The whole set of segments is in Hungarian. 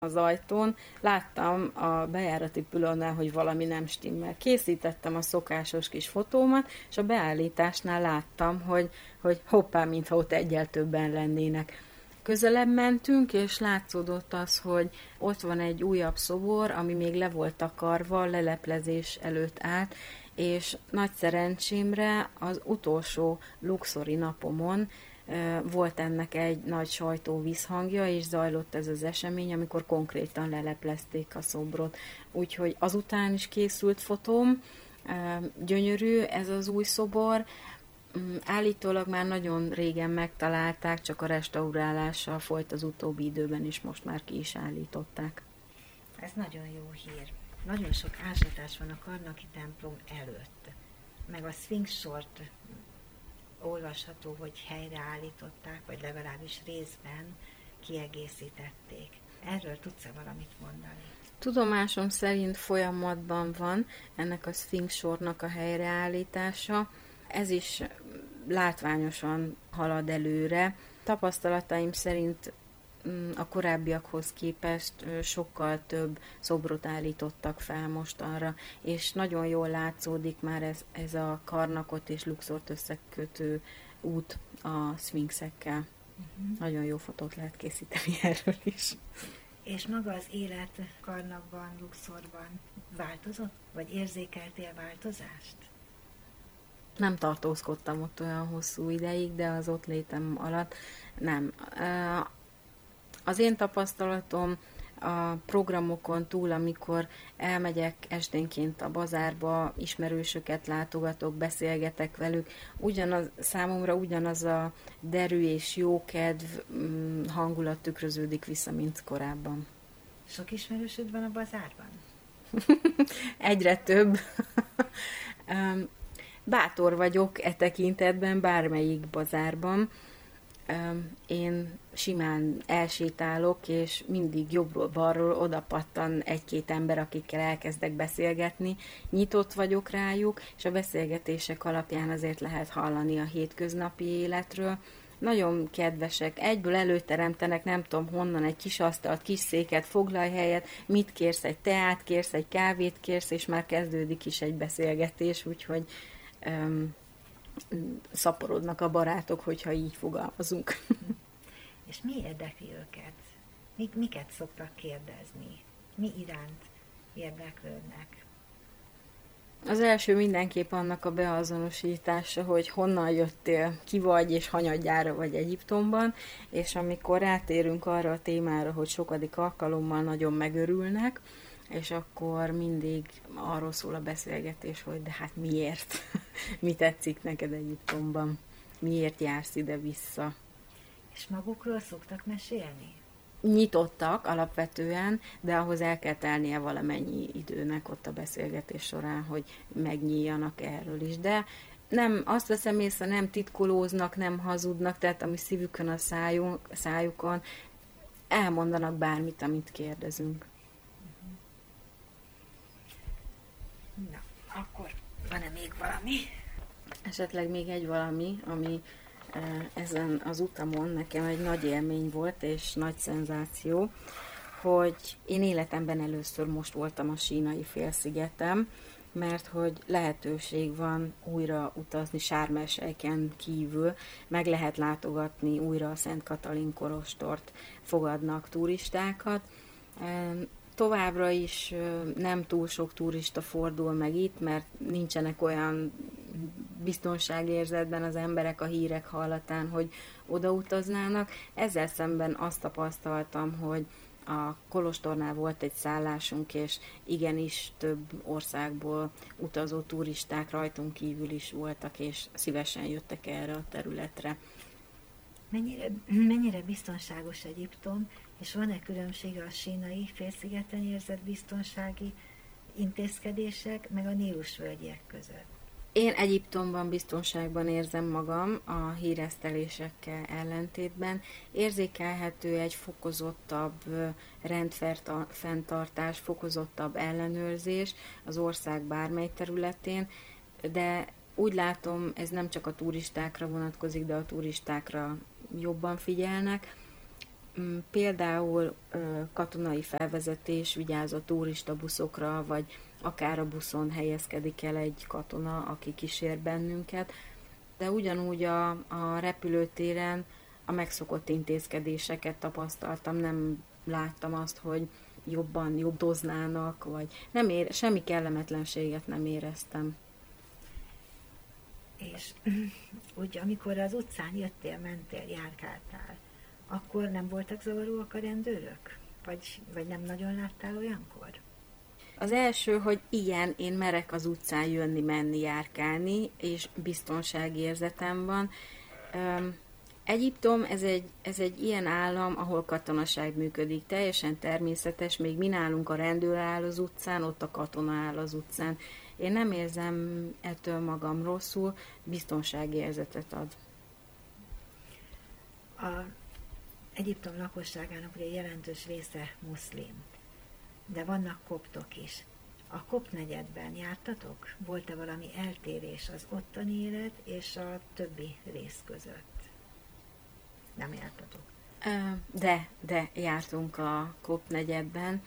az ajtón, láttam a bejárati pülónál, hogy valami nem stimmel. Készítettem a szokásos kis fotómat, és a beállításnál láttam, hogy hoppá, mintha ott egyel többen lennének. Közelebb mentünk, és látszódott az, hogy ott van egy újabb szobor, ami még le volt takarva, leleplezés előtt állt, és nagy szerencsémre az utolsó luxori napomon volt ennek egy nagy sajtó visszhangja, és zajlott ez az esemény, amikor konkrétan leleplezték a szobrot. Úgyhogy azután is készült fotóm, gyönyörű ez az új szobor, állítólag már nagyon régen megtalálták, csak a restaurálással folyt az utóbbi időben, és most már ki is állították. Ez nagyon jó hír. Nagyon sok ásatás van a Karnaki templom előtt, meg a Szfinx sort olvasható, hogy helyreállították, vagy legalábbis részben kiegészítették. Erről tudsz-e valamit mondani? Tudomásom szerint folyamatban van ennek a Szfinx sornak a helyreállítása. Ez is látványosan halad előre. Tapasztalataim szerint a korábbiakhoz képest sokkal több szobrot állítottak fel mostanra, és nagyon jól látszódik már ez a Karnakot és Luxort összekötő út a szfinxekkel. Nagyon jó fotót lehet készíteni erről is. És maga az élet Karnakban, Luxorban változott? Vagy érzékeltél változást? Nem tartózkodtam ott olyan hosszú ideig, de az ott létem alatt nem. Az én tapasztalatom a programokon túl, amikor elmegyek esténként a bazárba, ismerősöket látogatok, beszélgetek velük, számomra ugyanaz a derű és jókedv hangulat tükröződik vissza, mint korábban. Sok ismerősöd van a bazárban? Egyre több. Bátor vagyok e tekintetben bármelyik bazárban. Én simán elsétálok, és mindig jobbról-balról odapattan egy-két ember, akikkel elkezdek beszélgetni. Nyitott vagyok rájuk, és a beszélgetések alapján azért lehet hallani a hétköznapi életről. Nagyon kedvesek, egyből előteremtenek, nem tudom honnan, egy kis asztalt, kis széket, foglalj helyet, mit kérsz, egy teát kérsz, egy kávét kérsz, és már kezdődik is egy beszélgetés, úgyhogy szaporodnak a barátok, hogyha így fogalmazunk. És mi érdekli őket? Miket szoktak kérdezni? Mi iránt érdeklődnek? Az első mindenképp annak a beazonosítása, hogy honnan jöttél, ki vagy és hanyadjára vagy Egyiptomban, és amikor rátérünk arra a témára, hogy sokadik alkalommal nagyon megörülnek, és akkor mindig arról szól a beszélgetés, hogy de hát miért? Mi tetszik neked Egyiptomban? Miért jársz ide-vissza? És magukról szoktak mesélni? Nyitottak alapvetően, de ahhoz el kell telnie valamennyi időnek ott a beszélgetés során, hogy megnyíljanak erről is. De nem, azt veszem észre, nem titkolóznak, nem hazudnak, tehát ami szívükön a szájukon, elmondanak bármit, amit kérdezünk. Na, akkor van-e még valami? Esetleg még egy valami, ami ezen az utamon nekem egy nagy élmény volt, és nagy szenzáció, hogy én életemben először most voltam a Sínai félszigeten, mert hogy lehetőség van újra utazni Sharm el-Sheikhen kívül, meg lehet látogatni újra a Szent Katalin kolostort, fogadnak turistákat. Továbbra is nem túl sok turista fordul meg itt, mert nincsenek olyan biztonságérzetben az emberek a hírek hallatán, hogy odautaznának. Ezzel szemben azt tapasztaltam, hogy a kolostornál volt egy szállásunk, és igenis több országból utazó turisták rajtunk kívül is voltak, és szívesen jöttek erre a területre. Mennyire biztonságos Egyiptom, és van-e különbsége a Sínai félszigeten érzett biztonsági intézkedések, meg a Nílus-völgyiek között? Én Egyiptomban biztonságban érzem magam a híresztelésekkel ellentétben. Érzékelhető egy fokozottabb rendfenntartás, fokozottabb ellenőrzés az ország bármely területén, de úgy látom, ez nem csak a turistákra vonatkozik, de a turistákra jobban figyelnek. Például katonai felvezetés vigyáz a turistabuszokra, vagy akár a buszon helyezkedik el egy katona, aki kísér bennünket, de ugyanúgy a repülőtéren a megszokott intézkedéseket tapasztaltam, nem láttam azt, hogy jobban jobbdoznának, vagy semmi kellemetlenséget nem éreztem. És úgy, amikor az utcán jöttél, mentél, járkáltál, akkor nem voltak zavaróak a rendőrök? Vagy nem nagyon láttál olyankor? Az első, hogy igen, én merek az utcán jönni, menni, járkálni, és biztonságérzetem van. Egyiptom, ez egy ilyen állam, ahol katonaság működik. Teljesen természetes, még mi nálunk a rendőr áll az utcán, ott a katona áll az utcán. Én nem érzem ettől magam rosszul, biztonságérzetet ad. A Egyiptom lakosságának ugye jelentős része muszlim, de vannak koptok is. A kopt negyedben jártatok? Volt-e valami eltérés az ottani élet és a többi rész között? Nem jártatok? De jártunk a kopt negyedben,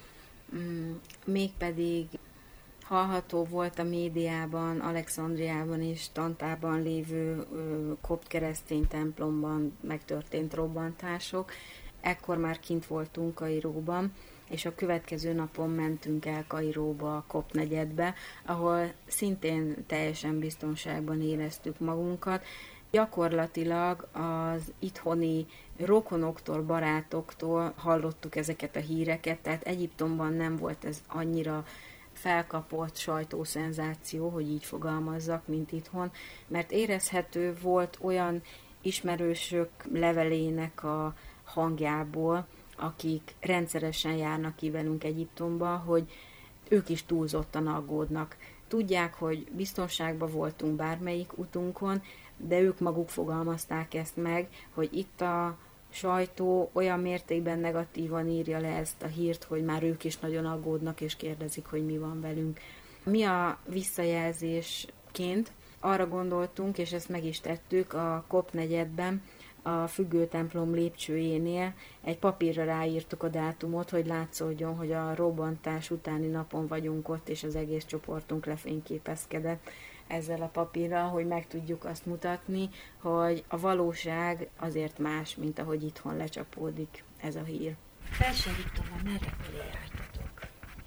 mégpedig hallható volt a médiában, Alexandriában és Tantában lévő kopt keresztény templomban megtörtént robbantások. Ekkor már kint voltunk Kairóban, és a következő napon mentünk el Kairóba, a kopt negyedbe, ahol szintén teljesen biztonságban éreztük magunkat. Gyakorlatilag az itthoni rokonoktól, barátoktól hallottuk ezeket a híreket, tehát Egyiptomban nem volt ez annyira felkapott sajtószenzáció, hogy így fogalmazzak, mint itthon, mert érezhető volt olyan ismerősök levelének a hangjából, akik rendszeresen járnak ki velünk Egyiptomba, hogy ők is túlzottan aggódnak. Tudják, hogy biztonságban voltunk bármelyik utunkon, de ők maguk fogalmazták ezt meg, hogy itt a sajtó olyan mértékben negatívan írja le ezt a hírt, hogy már ők is nagyon aggódnak és kérdezik, hogy mi van velünk. Mi a visszajelzésként arra gondoltunk, és ezt meg is tettük a kopt negyedben, a függőtemplom lépcsőjénél egy papírra ráírtuk a dátumot, hogy látszódjon, hogy a robbantás utáni napon vagyunk ott, és az egész csoportunk lefényképezkedett ezzel a papírral, hogy meg tudjuk azt mutatni, hogy a valóság azért más, mint ahogy itthon lecsapódik ez a hír. Felső-Egyiptomban merre fölé jártatok?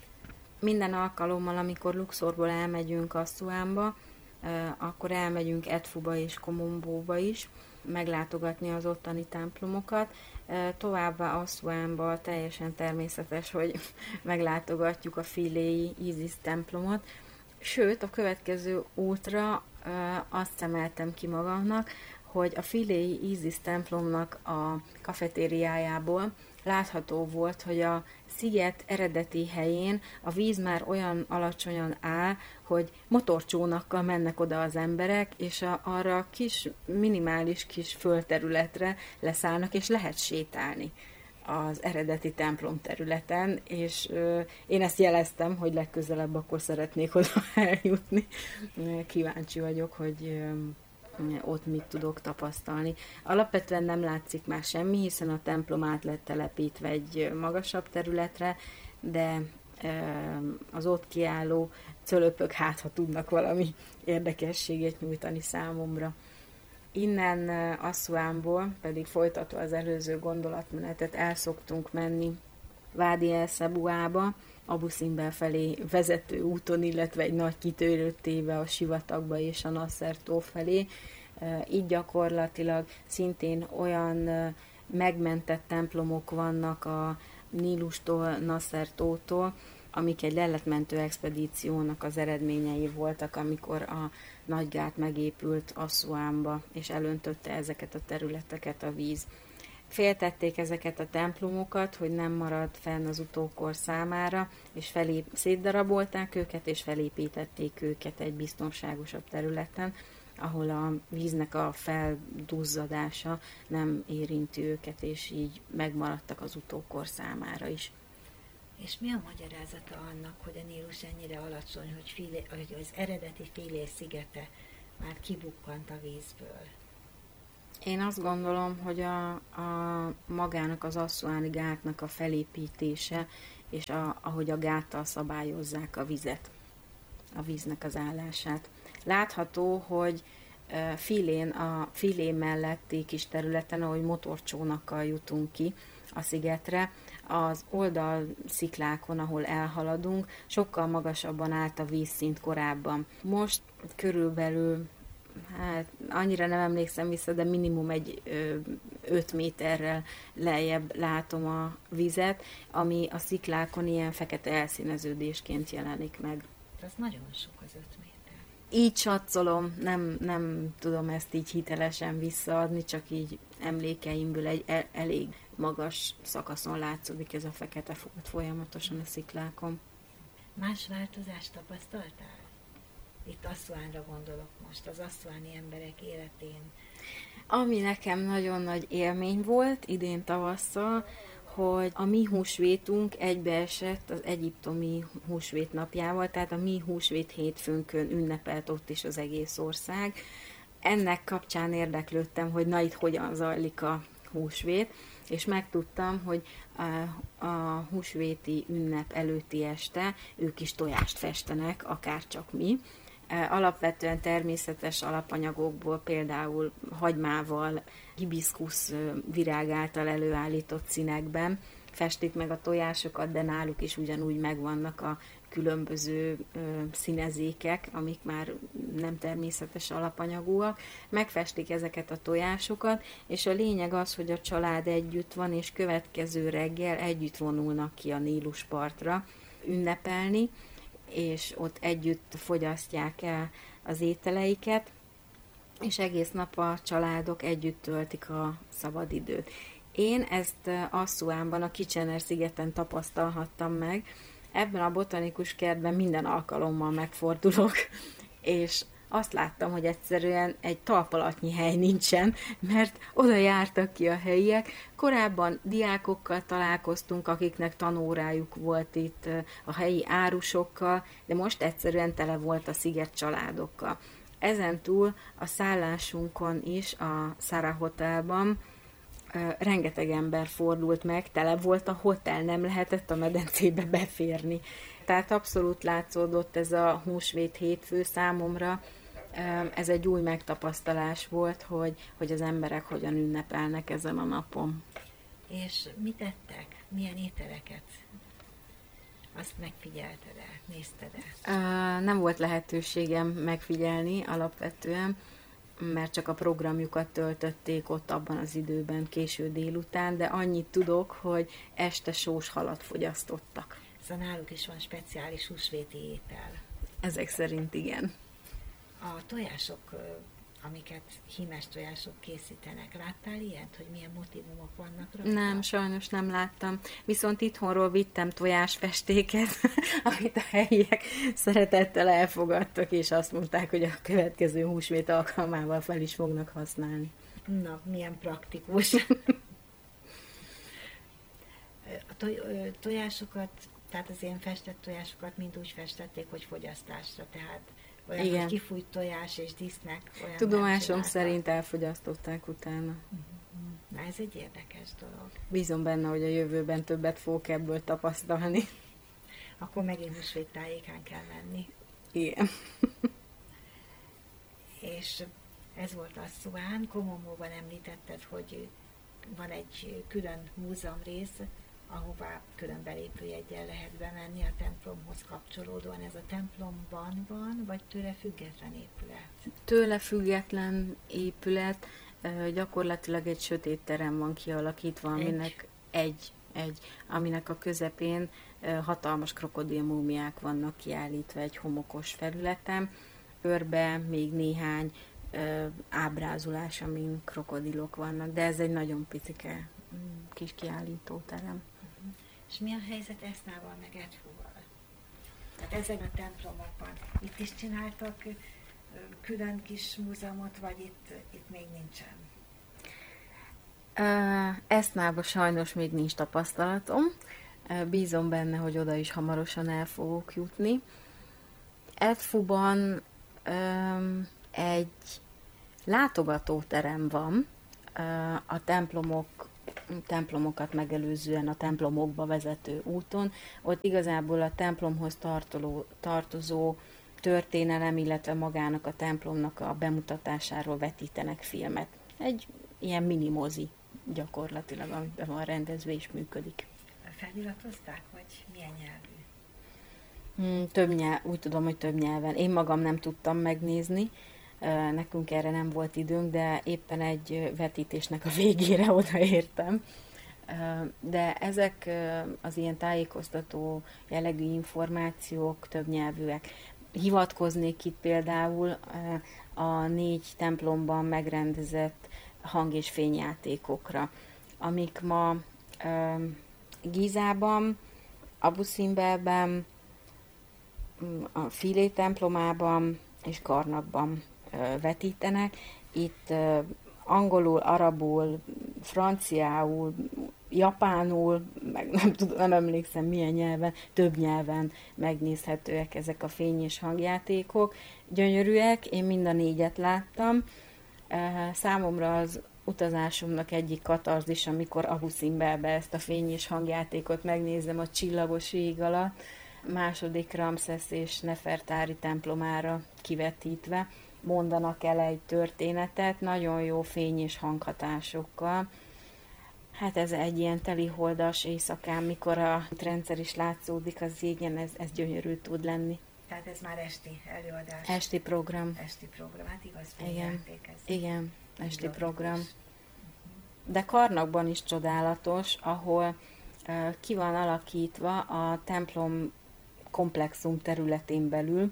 Minden alkalommal, amikor Luxorból elmegyünk Asszuánba, akkor elmegyünk Edfuba és Komombóba is, meglátogatni az ottani templomokat. Továbbá Asszuánba teljesen természetes, hogy meglátogatjuk a filéi Isis templomot. Sőt, a következő útra azt emeltem ki magamnak, hogy a filéi Isis templomnak a kafetériájából látható volt, hogy a sziget eredeti helyén a víz már olyan alacsonyan áll, hogy motorcsónakkal mennek oda az emberek, és arra a minimális kis földterületre leszállnak, és lehet sétálni az eredeti templom területen, és én ezt jeleztem, hogy legközelebb akkor szeretnék oda eljutni. Kíváncsi vagyok, hogy ott mit tudok tapasztalni. Alapvetően nem látszik már semmi, hiszen a templom át lett telepítve egy magasabb területre, de az ott kiálló cölöpök ha tudnak valami érdekességet nyújtani számomra. Innen Asszuánból pedig folytatva az előző gondolatmenetet el szoktunk menni Vádi El Szebuába, Abu Simbel felé vezető úton, illetve egy nagy kitörőt téve a sivatagba és a Nasser tó felé. Így gyakorlatilag szintén olyan megmentett templomok vannak a Nílustól, Nasser tótól, amik egy leletmentő expedíciónak az eredményei voltak, amikor a Nagygát megépült Asszuánba, és elöntötte ezeket a területeket a víz. Féltették ezeket a templomokat, hogy nem marad fenn az utókor számára, és szétdarabolták őket, és felépítették őket egy biztonságosabb területen, ahol a víznek a felduzzadása nem érinti őket, és így megmaradtak az utókor számára is. És mi a magyarázata annak, hogy a Nílus ennyire alacsony, hogy az eredeti Filé szigete már kibukkant a vízből? Én azt gondolom, hogy a magának az Asszuáni gátnak a felépítése, és ahogy a gáttal szabályozzák a vizet, a víznek az állását. Látható, hogy a Filé melletti kis területen, ahogy motorcsónakkal jutunk ki a szigetre, az oldalsziklákon, ahol elhaladunk, sokkal magasabban állt a vízszint korábban. Most körülbelül, hát annyira nem emlékszem vissza, de minimum egy 5 méterrel lejjebb látom a vizet, ami a sziklákon ilyen fekete elszíneződésként jelenik meg. Az nagyon sok, az 5 méter. Így satszolom, nem tudom ezt így hitelesen visszaadni, csak így emlékeimből egy elég magas szakaszon látszódik ez a fekete folt folyamatosan a sziklákon. Más változást tapasztaltál? Itt Asszuánra gondolok most, az asszuáni emberek életén. Ami nekem nagyon nagy élmény volt idén tavasszal, hogy a mi húsvétunk egybeesett az egyiptomi húsvét napjával, tehát a mi húsvét hétfőnkön ünnepelt ott is az egész ország. Ennek kapcsán érdeklődtem, hogy na itt hogyan zajlik a húsvét, és megtudtam, hogy a húsvéti ünnep előtti este ők is tojást festenek, akárcsak mi. Alapvetően természetes alapanyagokból, például hagymával, hibiszkusz virág által előállított színekben festik meg a tojásokat, de náluk is ugyanúgy megvannak a különböző színezékek, amik már nem természetes alapanyagúak. Megfestik ezeket a tojásokat, és a lényeg az, hogy a család együtt van, és következő reggel együtt vonulnak ki a Níluspartra ünnepelni, és ott együtt fogyasztják el az ételeiket, és egész nap a családok együtt töltik a szabadidőt. Én ezt Asszuánban, a Kitchener-szigeten tapasztalhattam meg. Ebben a botanikus kertben minden alkalommal megfordulok, és azt láttam, hogy egyszerűen egy talpalatnyi hely nincsen, mert oda jártak ki a helyiek. Korábban diákokkal találkoztunk, akiknek tanórájuk volt itt, a helyi árusokkal, de most egyszerűen tele volt a sziget családokkal. Ezentúl a szállásunkon is, a Sarah Hotelban rengeteg ember fordult meg, tele volt a hotel, nem lehetett a medencébe beférni. Tehát abszolút látszódott ez a húsvét hétfő számomra. Ez egy új megtapasztalás volt, hogy az emberek hogyan ünnepelnek ezen a napon. És mit ettek? Milyen ételeket? Azt megfigyelted-e? Nézted-e? Nem volt lehetőségem megfigyelni alapvetően, mert csak a programjukat töltötték ott abban az időben, késő délután, de annyit tudok, hogy este sós halat fogyasztottak. Szóval náluk is van speciális húsvéti étel. Ezek szerint igen. A tojások, amiket hímes tojások készítenek, láttál ilyet, hogy milyen motivumok vannak rajta? Nem, sajnos nem láttam. Viszont itthonról vittem tojásfestéket, amit a helyiek szeretettel elfogadtak, és azt mondták, hogy a következő húsvét alkalmával fel is fognak használni. Na, milyen praktikus. A tojásokat, tehát az én festett tojásokat mind úgy festették, hogy fogyasztásra, tehát olyan, igen, hogy kifújt tojás és dísznek. Tudomásom szerint elfogyasztották utána. Na, ez egy érdekes dolog. Bízom benne, hogy a jövőben többet fogok ebből tapasztalni. Akkor megint húsvét tájékán kell menni. Igen. És ez volt Asszuán. Komomóban említetted, hogy van egy külön múzeumrész, ahová külön belépőjeggyel lehet bemenni a templomhoz kapcsolódóan. Ez a templomban van, vagy tőle független épület? Tőle független épület, gyakorlatilag egy sötét terem van kialakítva, aminek a közepén hatalmas krokodilmúmiák vannak kiállítva egy homokos felületen. Körbe még néhány ábrázolás, amin krokodilok vannak, de ez egy nagyon picike kis kiállítóterem. És mi a helyzet Esznával meg Edfúval? Tehát ezen a templomokban itt is csináltak külön kis múzeumot, vagy itt még nincsen? Esznában sajnos még nincs tapasztalatom. Bízom benne, hogy oda is hamarosan el fogok jutni. Edfuban egy látogatóterem van, a templomokat megelőzően a templomokba vezető úton. Ott igazából a templomhoz tartozó történelem, illetve magának a templomnak a bemutatásáról vetítenek filmet. Egy ilyen minimozi gyakorlatilag, amiben van rendezve és működik. Feliratozták, vagy milyen nyelvű? Úgy tudom, hogy több nyelven. Én magam nem tudtam megnézni, nekünk erre nem volt időnk, de éppen egy vetítésnek a végére odaértem. De ezek az ilyen tájékoztató jellegű információk több nyelvűek. Hivatkoznék itt például a 4 templomban megrendezett hang- és fényjátékokra, amik ma Gízában, Abu Simbelben, a Filé templomában és Karnakban vetítenek. Itt angolul, arabul, franciául, japánul, meg nem emlékszem milyen nyelven, több nyelven megnézhetőek ezek a fény- és hangjátékok. Gyönyörűek, én mind a 4-et láttam. Számomra az utazásomnak egyik katarzis, amikor Abu Simbelbe ezt a fény- és hangjátékot megnézem a csillagos ég alatt, második Ramszesz és Nefertári templomára kivetítve. Mondanak el egy történetet, nagyon jó fény- és hanghatásokkal. Hát ez egy ilyen teliholdas éjszakán, mikor a rendszer is látszódik az égen, ez gyönyörű tud lenni. Tehát ez már esti előadás. Esti program. Esti program, hát igaz, Igen, igen, esti program. Logikus. De Karnakban is csodálatos, ahol ki van alakítva a templom komplexum területén belül,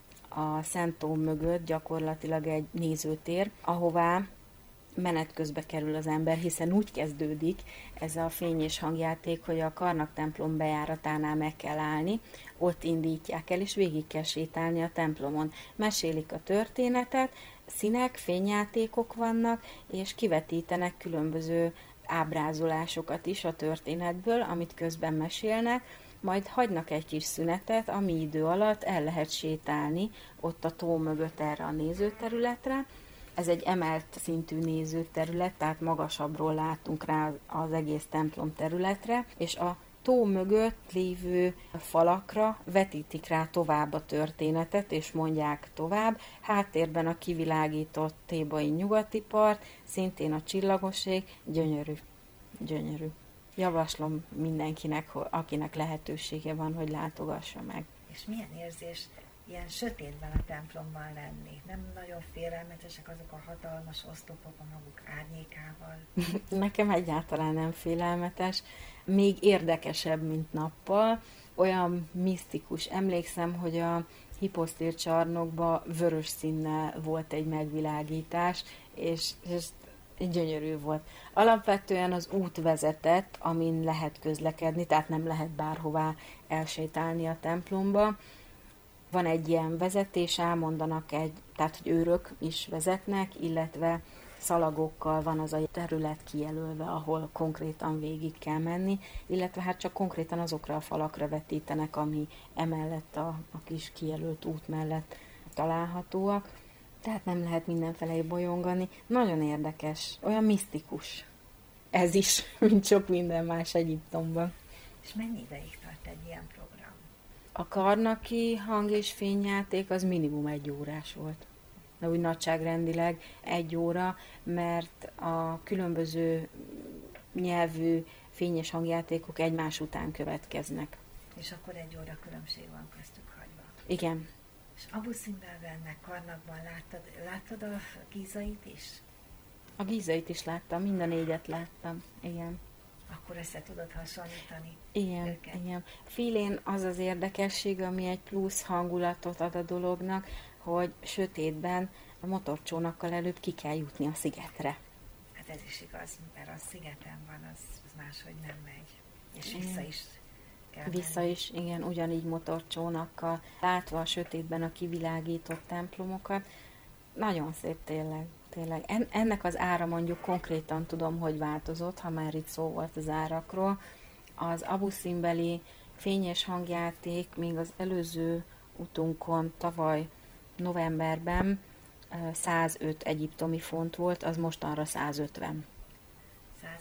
a Szent Tóm mögött gyakorlatilag egy nézőtér, ahová menet közbe kerül az ember, hiszen úgy kezdődik ez a fény- és hangjáték, hogy a Karnak templom bejáratánál meg kell állni, ott indítják el, és végig kell sétálni a templomon. Mesélik a történetet, színek, fényjátékok vannak, és kivetítenek különböző ábrázolásokat is a történetből, amit közben mesélnek, majd hagynak egy kis szünetet, ami idő alatt el lehet sétálni ott a tó mögött erre a nézőterületre. Ez egy emelt szintű nézőterület, tehát magasabbról látunk rá az egész templom területre, és a tó mögött lévő falakra vetítik rá tovább a történetet, és mondják tovább. Háttérben a kivilágított thébai nyugati part, szintén a csillagoség, gyönyörű, gyönyörű. Javaslom mindenkinek, akinek lehetősége van, hogy látogassa meg. És milyen érzés ilyen sötétben a templomban lenni? Nem nagyon félelmetesek azok a hatalmas oszlopok a maguk árnyékával? Nekem egyáltalán nem félelmetes, még érdekesebb, mint nappal. Olyan misztikus. Emlékszem, hogy a Hiposztér csarnokban vörös színnel volt egy megvilágítás, és gyönyörű volt. Alapvetően az út vezetett, amin lehet közlekedni, tehát nem lehet bárhová elsétálni a templomba. Van egy ilyen vezetés, elmondanak tehát hogy őrök is vezetnek, illetve szalagokkal van az a terület kijelölve, ahol konkrétan végig kell menni, illetve hát csak konkrétan azokra a falakra vetítenek, ami emellett a kis kijelölt út mellett találhatóak. Tehát nem lehet mindenfelé bolyongani. Nagyon érdekes, olyan misztikus. Ez is, mint sok minden más Egyiptomban. És mennyi ideig tart egy ilyen program? A karnaki hang- és fényjáték az minimum 1 órás volt. De úgy nagyságrendileg 1 óra, mert a különböző nyelvű fény- és hangjátékok egymás után következnek. És akkor 1 óra különbség van köztük hagyva. Igen. És Abu Simbelben, meg Karnakban láttad a Gízait is? A Gízait is láttam, mind a 4-et láttam. Igen. Akkor össze tudod hasonlítani Igen, őket? igen. Filén az az érdekesség, ami egy plusz hangulatot ad a dolognak, hogy sötétben a motorcsónakkal előbb ki kell jutni a szigetre. Hát ez is igaz, mert a szigeten van, az máshogy nem megy. És vissza is kell Vissza menni. is, igen, ugyanígy motorcsónakkal, látva a sötétben a kivilágított templomokat. Nagyon szép tényleg. Ennek az ára mondjuk konkrétan tudom, hogy változott, ha már itt szó volt az árakról. Az Abu Simbeli fény- és hangjáték még az előző utunkon tavaly novemberben 105 egyiptomi font volt, az mostanra 150.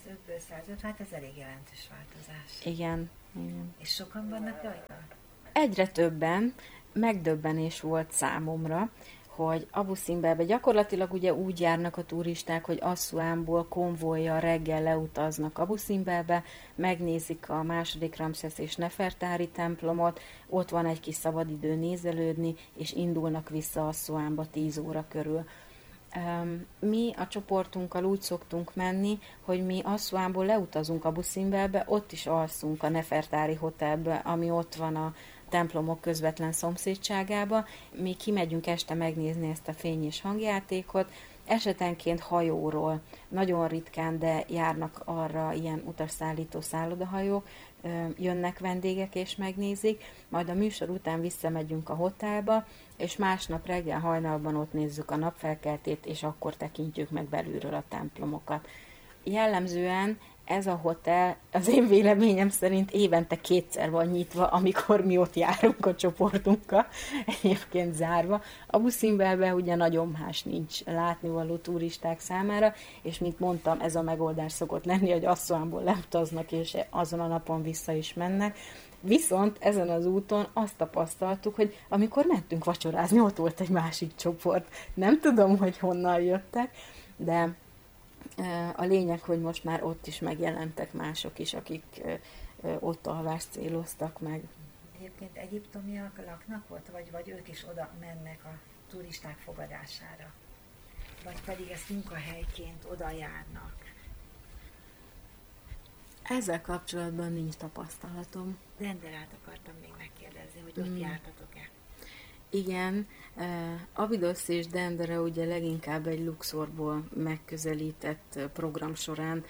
105-ből 105, hát ez elég jelentős változás. Igen, igen. És sokan vannak rajta? Egyre többen. Megdöbbenés volt számomra, hogy Abu Simbelbe gyakorlatilag ugye úgy járnak a turisták, hogy Asszuánból konvojjal reggel leutaznak Abu Simbelbe, megnézik a második Ramszesz és Nefertári templomot, ott van egy kis szabadidő nézelődni, és indulnak vissza Asszuánba 10 óra körül. Mi a csoportunkkal úgy szoktunk menni, hogy mi Asszuánból leutazunk Abu Simbelbe, ott is alszunk a Nefertári hotelbe, ami ott van a templomok közvetlen szomszédságába. Mi kimegyünk este megnézni ezt a fény- és hangjátékot, esetenként hajóról, nagyon ritkán, de járnak arra ilyen utasszállító szállodahajók, jönnek vendégek és megnézik, majd a műsor után visszamegyünk a hotelba, és másnap reggel hajnalban ott nézzük a napfelkeltét, és akkor tekintjük meg belülről a templomokat. Jellemzően ez a hotel az én véleményem szerint évente 2-szer van nyitva, amikor mi ott járunk a csoportunkkal, egyébként zárva. Abu Simbelben ugye nagyon más nincs látnivaló turisták számára, és mint mondtam, ez a megoldás szokott lenni, hogy Asszuánból leutaznak, és azon a napon vissza is mennek. Viszont ezen az úton azt tapasztaltuk, hogy amikor mentünk vacsorázni, ott volt egy másik csoport. Nem tudom, hogy honnan jöttek, de a lényeg, hogy most már ott is megjelentek mások is, akik ott alvást céloztak meg. Egyébként egyiptomiak laknak ott, vagy ők is oda mennek a turisták fogadására? Vagy pedig ezt munkahelyként oda járnak? Ezzel kapcsolatban nincs tapasztalatom. Denderát akartam még megkérdezni, hogy ott jártatok-e? Igen, Abydos és Dendere ugye leginkább egy Luxorból megközelített program során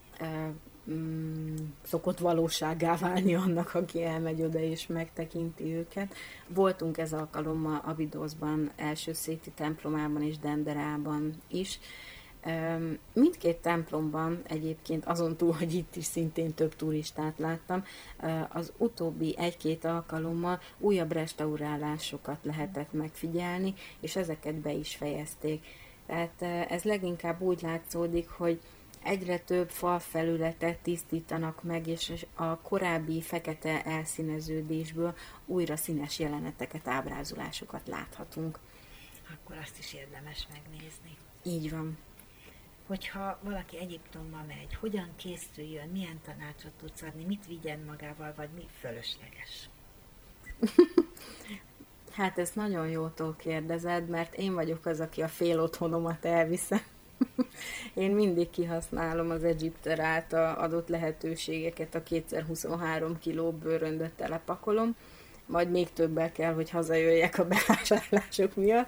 szokott valósággá válni annak, aki elmegy oda és megtekinti őket. Voltunk ez alkalommal Abydosban, első széti templomában és Denderában is. Mindkét templomban egyébként azon túl, hogy itt is szintén több turistát láttam, az utóbbi 1-2 alkalommal újabb restaurálásokat lehetett megfigyelni, és ezeket be is fejezték. Tehát ez leginkább úgy látszódik, hogy egyre több falfelületet tisztítanak meg, és a korábbi fekete elszíneződésből újra színes jeleneteket, ábrázolásokat láthatunk. Akkor azt is érdemes megnézni. Így van. Hogyha valaki Egyiptomba megy, hogyan készüljön, milyen tanácsot tudsz adni, mit vigyen magával, vagy mi fölösleges? Hát ezt nagyon jótól kérdezed, mert én vagyok az, aki a fél otthonomat elviszem. Én mindig kihasználom az Egyipter által adott lehetőségeket, a 2x23 kiló bőröndöt telepakolom, majd még többel kell, hogy hazajöjjek a bevásárlások miatt.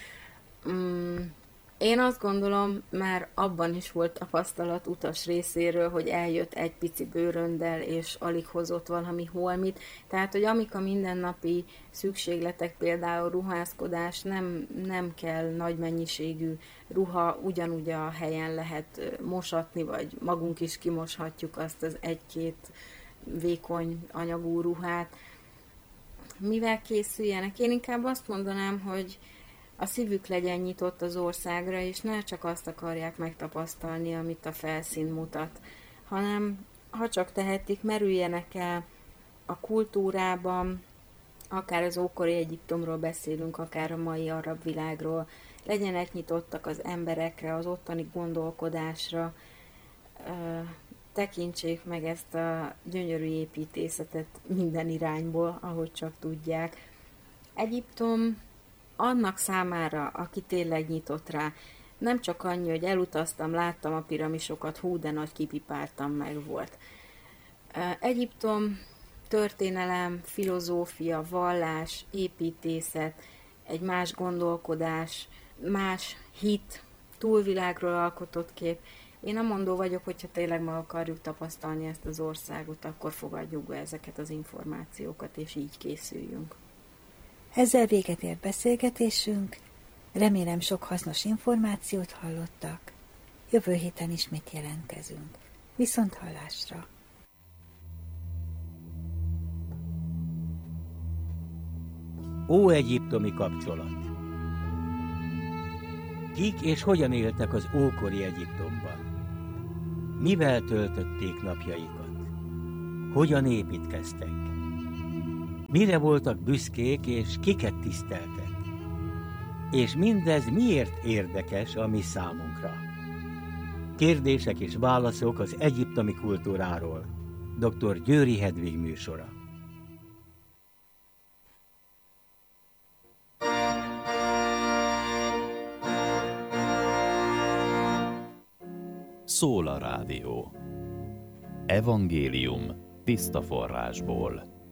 Én azt gondolom, már abban is volt tapasztalat utas részéről, hogy eljött egy pici bőrönddel, és alig hozott valami holmit. Tehát, hogy amik a mindennapi szükségletek, például ruházkodás, nem kell nagy mennyiségű ruha, ugyanúgy a helyen lehet mosatni, vagy magunk is kimoshatjuk azt az 1-2 vékony anyagú ruhát. Mivel készüljenek? Én inkább azt mondanám, hogy a szívük legyen nyitott az országra, és ne csak azt akarják megtapasztalni, amit a felszín mutat, hanem, ha csak tehetik, merüljenek el a kultúrában, akár az ókori Egyiptomról beszélünk, akár a mai arab világról, legyenek nyitottak az emberekre, az ottani gondolkodásra, tekintsék meg ezt a gyönyörű építészetet minden irányból, ahogy csak tudják. Egyiptom annak számára, aki tényleg nyitott rá, nem csak annyi, hogy elutaztam, láttam a piramisokat, hú, de nagy kipipáltam, meg volt. Egyiptom történelem, filozófia, vallás, építészet, egy más gondolkodás, más hit, túlvilágról alkotott kép. Én amondó vagyok, hogyha tényleg meg akarjuk tapasztalni ezt az országot, akkor fogadjuk be ezeket az információkat, és így készüljünk. Ezzel véget ért beszélgetésünk. Remélem sok hasznos információt hallottak. Jövő héten ismét jelentkezünk. Viszont hallásra! Óegyiptomi kapcsolat. Kik és hogyan éltek az ókori Egyiptomban? mivel töltötték napjaikat, hogyan építkeztek, mire voltak büszkék és kiket tiszteltek, és mindez miért érdekes a mi számunkra. Kérdések és válaszok az egyiptomi kultúráról. Dr. Győri Hedvig műsora. Szól a rádió. Evangélium tiszta forrásból.